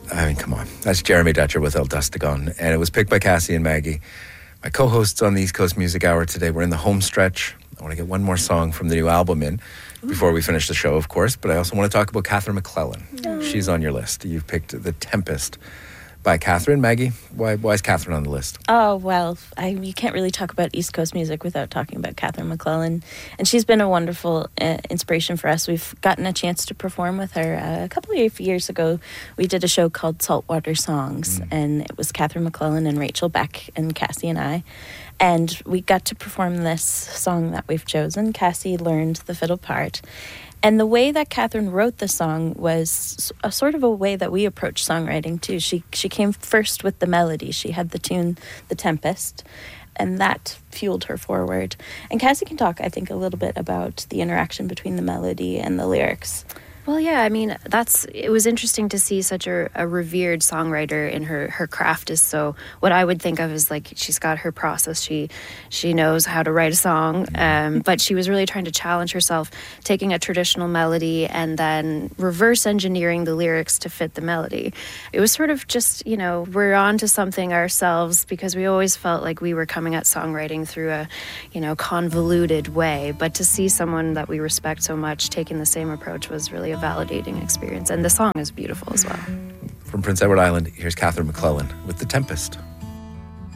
I mean, come on. That's Jeremy Dutcher with El Dustagon. And it was picked by Cassie and Maggie. My co-hosts on the East Coast Music Hour today. We're in the home stretch. I want to get one more song from the new album in before we finish the show, of course. But I also want to talk about Catherine McClellan. Oh. She's on your list. You've picked The Tempest by Catherine. Maggie, why is Catherine on the list? Oh, well, you can't really talk about East Coast music without talking about Catherine McClellan. And she's been a wonderful inspiration for us. We've gotten a chance to perform with her a couple of years ago. We did a show called Saltwater Songs, and it was Catherine McClellan and Rachel Beck and Cassie and I. And we got to perform this song that we've chosen. Cassie learned the fiddle part. And the way that Catherine wrote the song was a sort of a way that we approach songwriting too. She came first with the melody. She had the tune, The Tempest, and that fueled her forward. And Cassie can talk, I think, a little bit about the interaction between the melody and the lyrics. Well, yeah, I mean, it was interesting to see such a revered songwriter in her craft is so, what I would think of is like, she's got her process, she knows how to write a song, but she was really trying to challenge herself, taking a traditional melody and then reverse engineering the lyrics to fit the melody. It was sort of just, we're on to something ourselves because we always felt like we were coming at songwriting through a, convoluted way, but to see someone that we respect so much taking the same approach was really a validating experience, and the song is beautiful as well. From Prince Edward Island, here's Catherine McClellan with The Tempest.